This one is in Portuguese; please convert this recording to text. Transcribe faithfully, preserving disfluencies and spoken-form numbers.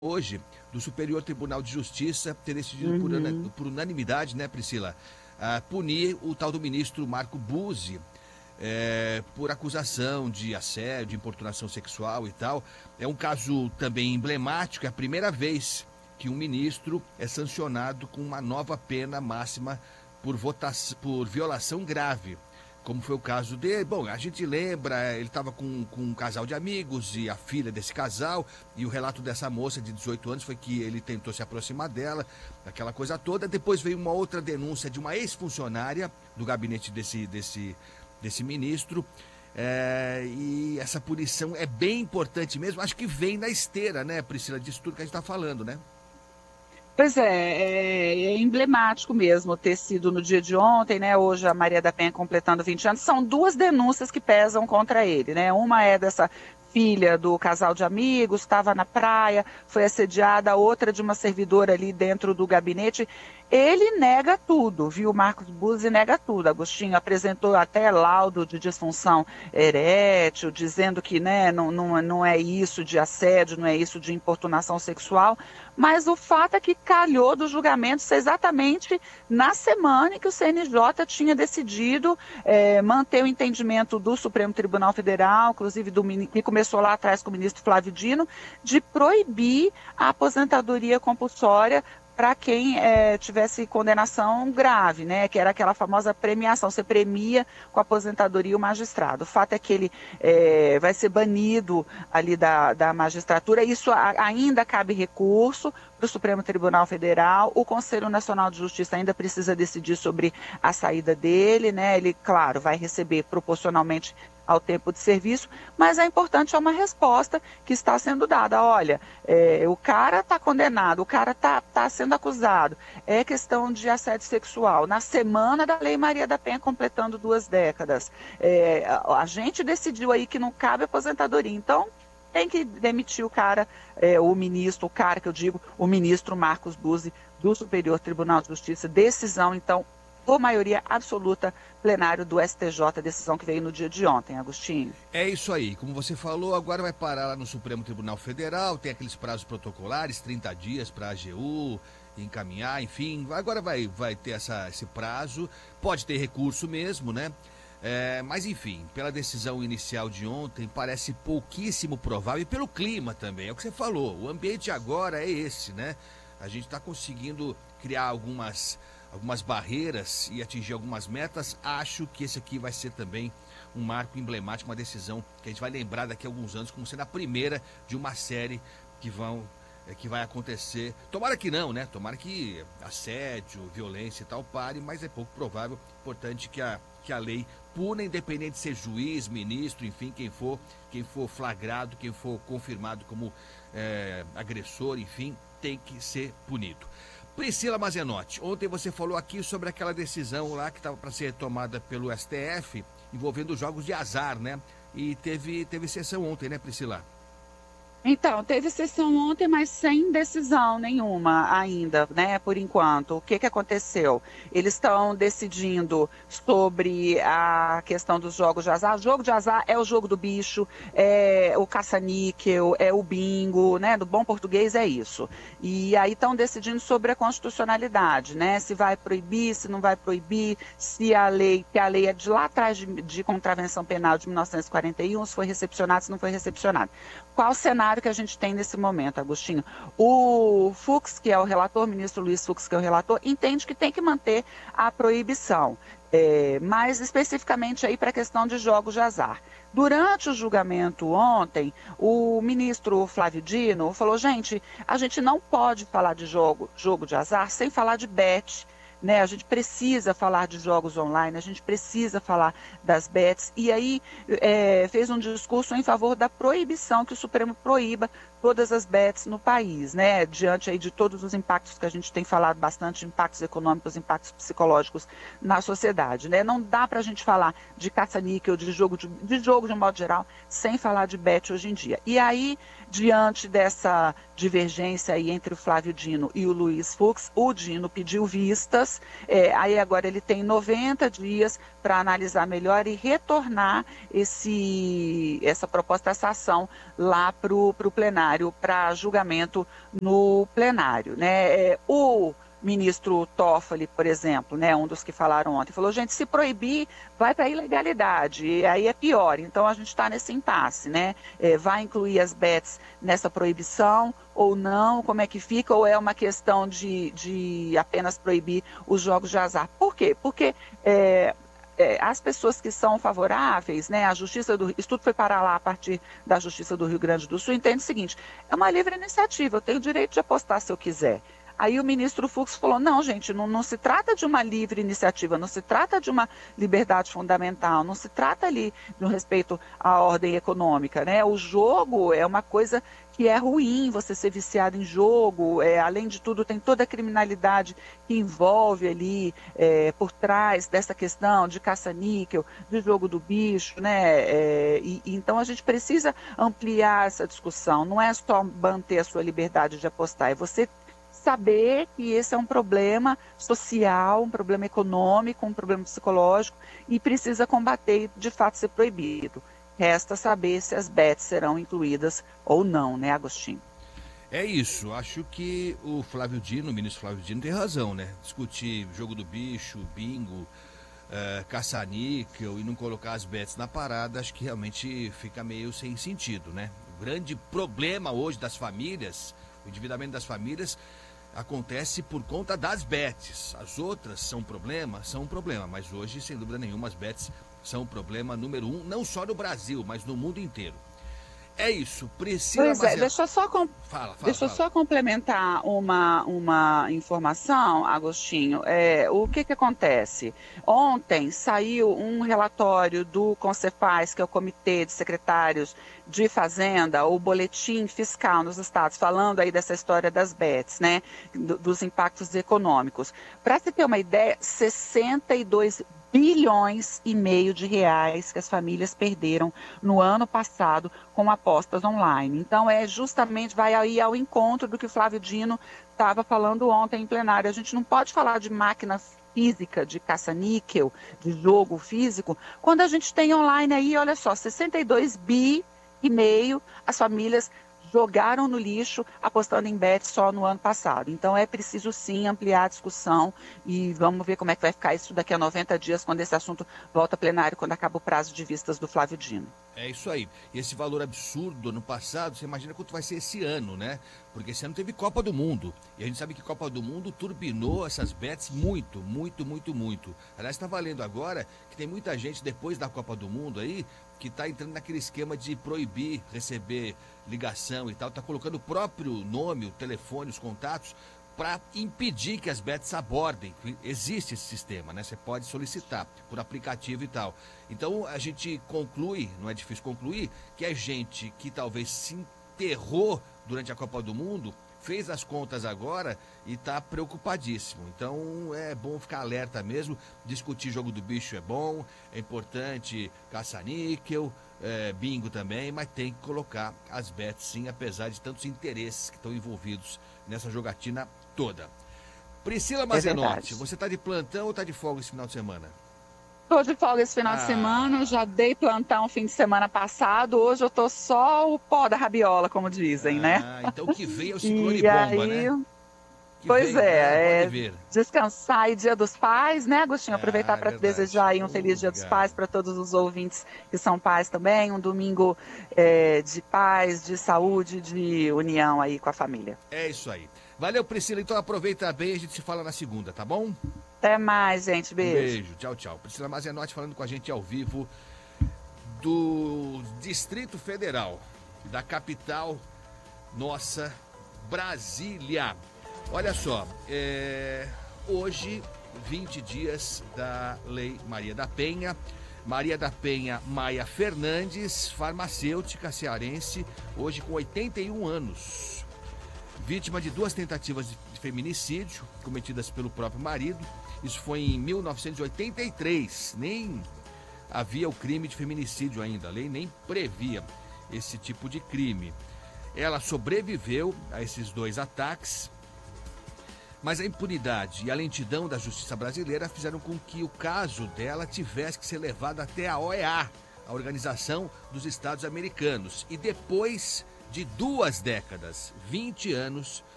Hoje, do Superior Tribunal de Justiça ter decidido por, Uhum. por unanimidade, né, Priscila, a punir o tal do ministro Marco Buzzi é, por acusação de assédio, de importunação sexual e tal. É um caso também emblemático, é a primeira vez que um ministro é sancionado com uma nova pena máxima por, votação, por violação grave, como foi o caso dele. Bom, a gente lembra, ele estava com, com um casal de amigos e a filha desse casal, e o relato dessa moça de dezoito anos foi que ele tentou se aproximar dela, aquela coisa toda. Depois veio uma outra denúncia de uma ex-funcionária do gabinete desse, desse, desse ministro, é, e essa punição é bem importante mesmo, acho que vem na esteira, né, Priscila, disso tudo que a gente está falando, né? Pois é, é, é emblemático mesmo ter sido no dia de ontem, né? Hoje a Maria da Penha completando vinte anos. São duas denúncias que pesam contra ele, né? Uma é dessa filha do casal de amigos, estava na praia, foi assediada, a outra de uma servidora ali dentro do gabinete. Ele nega tudo, viu? Marcos Buzzi nega tudo. Agostinho apresentou até laudo de disfunção erétil, dizendo que, né, não, não, não é isso de assédio, não é isso de importunação sexual. Mas o fato é que calhou do julgamento ser exatamente na semana em que o C N J tinha decidido é, manter o entendimento do Supremo Tribunal Federal, inclusive do que começou lá atrás com o ministro Flávio Dino, de proibir a aposentadoria compulsória para quem é, tivesse condenação grave, né? Que era aquela famosa premiação, você premia com a aposentadoria o magistrado. O fato é que ele é, vai ser banido ali da, da magistratura, isso a, ainda cabe recurso para o Supremo Tribunal Federal, o Conselho Nacional de Justiça ainda precisa decidir sobre a saída dele, né? Ele, claro, vai receber proporcionalmente ao tempo de serviço, mas é importante, é uma resposta que está sendo dada. Olha, é, o cara está condenado, o cara está tá sendo acusado, é questão de assédio sexual. Na semana da Lei Maria da Penha completando duas décadas, é, a, a gente decidiu aí que não cabe aposentadoria, então tem que demitir o cara, é, o ministro, o cara que eu digo, o ministro Marcos Buzzi, do Superior Tribunal de Justiça. Decisão, então, por maioria absoluta, plenário do S T J, decisão que veio no dia de ontem, Agostinho. É isso aí, como você falou, agora vai parar lá no Supremo Tribunal Federal, tem aqueles prazos protocolares, trinta dias para a AGU encaminhar, enfim, agora vai, vai ter essa, esse prazo, pode ter recurso mesmo, né? É, mas enfim, pela decisão inicial de ontem, parece pouquíssimo provável, e pelo clima também, é o que você falou, o ambiente agora é esse, né? A gente está conseguindo criar algumas, algumas barreiras e atingir algumas metas. Acho que esse aqui vai ser também um marco emblemático, uma decisão que a gente vai lembrar daqui a alguns anos como sendo a primeira de uma série que vão é, que vai acontecer. Tomara que não, né? Tomara que assédio, violência e tal pare, mas é pouco provável. Importante que a, que a lei puna, independente de ser juiz, ministro, enfim, quem for, quem for flagrado, quem for confirmado como é, agressor, enfim, tem que ser punido. Priscila Mazenotti, ontem você falou aqui sobre aquela decisão lá que estava para ser tomada pelo S T F envolvendo jogos de azar, né? E teve, teve sessão ontem, né, Priscila? Então, teve sessão ontem, mas sem decisão nenhuma ainda, né, por enquanto. O que que aconteceu? Eles estão decidindo sobre a questão dos jogos de azar. O jogo de azar é o jogo do bicho, é o caça-níquel, é o bingo, né, do bom português é isso. E aí estão decidindo sobre a constitucionalidade, né, se vai proibir, se não vai proibir, se a lei, que a lei é de lá atrás de, de contravenção penal de mil novecentos e quarenta e um, se foi recepcionado, se não foi recepcionado. Qual o cenário que a gente tem nesse momento, Agostinho? O Fux, que é o relator, o ministro Luiz Fux, que é o relator, entende que tem que manter a proibição, é, mais especificamente aí para a questão de jogos de azar. Durante o julgamento ontem, o ministro Flávio Dino falou, gente, a gente não pode falar de jogo, jogo de azar sem falar de bet. Né, a gente precisa falar de jogos online, a gente precisa falar das bets, e aí é, fez um discurso em favor da proibição, que o Supremo proíba todas as bets no país, né, diante aí de todos os impactos que a gente tem falado bastante, impactos econômicos, impactos psicológicos na sociedade, né, não dá para a gente falar de caça-níquel, de jogo de, de jogo de um modo geral, sem falar de bet hoje em dia. E aí, diante dessa divergência aí entre o Flávio Dino e o Luiz Fux, o Dino pediu vistas dias, é, aí agora ele tem noventa dias para analisar melhor e retornar esse, essa proposta, essa ação lá para o plenário, para julgamento no plenário, né? É, o ministro Toffoli, por exemplo, né, um dos que falaram ontem, falou, gente, se proibir, vai para a ilegalidade, e aí é pior. Então, a gente está nesse impasse, né? É, vai incluir as bets nessa proibição ou não? Como é que fica? Ou é uma questão de, de apenas proibir os jogos de azar? Por quê? Porque... É, É, as pessoas que são favoráveis, né, a Justiça do isso tudo foi parar lá a partir da Justiça do Rio Grande do Sul, entende o seguinte, é uma livre iniciativa, eu tenho o direito de apostar se eu quiser. Aí o ministro Fux falou, não, gente, não, não se trata de uma livre iniciativa, não se trata de uma liberdade fundamental, não se trata ali de um respeito à ordem econômica, né? O jogo é uma coisa que é ruim, você ser viciado em jogo, é, além de tudo tem toda a criminalidade que envolve ali é, por trás dessa questão de caça-níquel, de jogo do bicho, né? É, e, então a gente precisa ampliar essa discussão, não é só manter a sua liberdade de apostar, é você saber que esse é um problema social, um problema econômico, um problema psicológico e precisa combater e de fato ser proibido. Resta saber se as bets serão incluídas ou não, né, Agostinho? É isso, acho que o Flávio Dino, o ministro Flávio Dino tem razão, né? Discutir jogo do bicho, bingo, uh, caça-níquel e não colocar as bets na parada, acho que realmente fica meio sem sentido, né? O grande problema hoje das famílias, o endividamento das famílias, acontece por conta das bets. As outras são problema, são um problema, mas hoje, sem dúvida nenhuma, as bets são o problema número um, não só no Brasil, mas no mundo inteiro. É isso, Priscila Pois Mazel... é, deixa eu só, com... fala, fala, deixa eu fala. só complementar uma, uma informação, Agostinho. É, o que que acontece? Ontem saiu um relatório do Concefaz, que é o Comitê de Secretários de Fazenda, o boletim fiscal nos estados, falando aí dessa história das bets, né, do, dos impactos econômicos. Para se ter uma ideia, sessenta e dois bilhões e meio de reais que as famílias perderam no ano passado com apostas online. Então, é justamente, vai aí ao encontro do que o Flávio Dino estava falando ontem em plenário. A gente não pode falar de máquina física, de caça-níquel, de jogo físico, quando a gente tem online aí, olha só, sessenta e dois bi e meio, as famílias jogaram no lixo apostando em bet só no ano passado. Então é preciso sim ampliar a discussão e vamos ver como é que vai ficar isso daqui a noventa dias, quando esse assunto volta a plenário, quando acaba o prazo de vistas do Flávio Dino. É isso aí. E esse valor absurdo ano passado, você imagina quanto vai ser esse ano, né? Porque esse ano teve Copa do Mundo. E a gente sabe que Copa do Mundo turbinou essas bets muito, muito, muito, muito. Aliás, está valendo agora que tem muita gente depois da Copa do Mundo aí que está entrando naquele esquema de proibir receber ligação e tal, está colocando o próprio nome, o telefone, os contatos, para impedir que as bets abordem. Existe esse sistema, né? Você pode solicitar por aplicativo e tal. Então a gente conclui, não é difícil concluir, que é gente que talvez se enterrou durante a Copa do Mundo, fez as contas agora e está preocupadíssimo. Então é bom ficar alerta mesmo, discutir jogo do bicho é bom, é importante caça-níquel, é, bingo também, mas tem que colocar as bets sim, apesar de tantos interesses que estão envolvidos nessa jogatina toda. Priscila Mazenotti, é você está de plantão ou está de folga esse final de semana? Estou de folga esse final ah. de semana, já dei plantão fim de semana passado, hoje eu estou só o pó da rabiola, como dizem, ah, né? Então que veio é o ciclone e bomba, aí... né? Que pois veio, é, né? é descansar e Dia dos Pais, né, Agostinho? Aproveitar ah, para verdade. desejar aí um oh, feliz Dia obrigado. dos Pais para todos os ouvintes que são pais também, um domingo é, de paz, de saúde, de união aí com a família. É isso aí. Valeu, Priscila, então aproveita bem, a gente se fala na segunda, tá bom? Até mais, gente, beijo. Um beijo, tchau, tchau. Priscila Mazenotti falando com a gente ao vivo do Distrito Federal, da capital nossa, Brasília. Olha só, é, hoje, vinte dias da Lei Maria da Penha. Maria da Penha Maia Fernandes, farmacêutica cearense, hoje com oitenta e um anos. Vítima de duas tentativas de feminicídio cometidas pelo próprio marido. Isso foi em mil novecentos e oitenta e três. Nem havia o crime de feminicídio ainda. A lei nem previa esse tipo de crime. Ela sobreviveu a esses dois ataques. Mas a impunidade e a lentidão da justiça brasileira fizeram com que o caso dela tivesse que ser levado até a O E A, a Organização dos Estados Americanos. E depois de duas décadas, vinte anos,